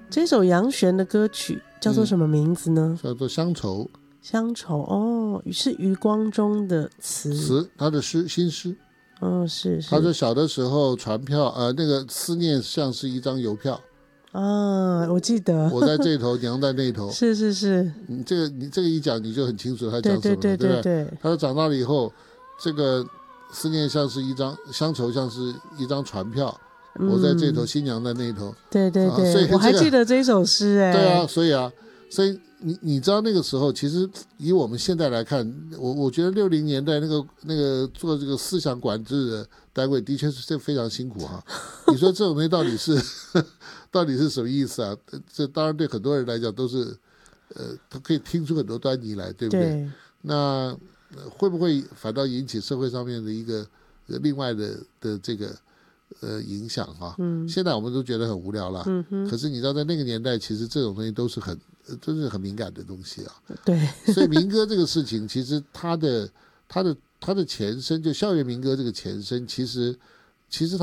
这首杨弦的歌曲叫做什么名字呢？ 叫做《乡愁》。 乡愁哦，是余光中的词， 他的新诗。 是。 他说小的时候船票，那个思念像是一张邮票啊，我记得， 我在这头，娘在那头。 是。 你这个一讲，你就很清楚他讲什么了，对不对？他说长大了以后，这个思念像是一张乡愁，像是一张船票，我在这头，新娘在那头。 对， 所以我还记得这首诗对啊，所以你知道那个时候，其实以我们现在来看，我觉得60年代那个做这个思想管制的单位的确是非常辛苦哈。你说这种东西到底是什么意思啊？这当然对很多人来讲都是他可以听出很多端倪来，对不对？ 对。 那会不会反倒引起社会上面的一个另外的这个影响哈？现在我们都觉得很无聊了，可是你知道在那个年代，其实这种东西都是很敏感的东西啊。 对， 所以民歌这个事情，其实它的前身，就校园民歌这个前身，其实它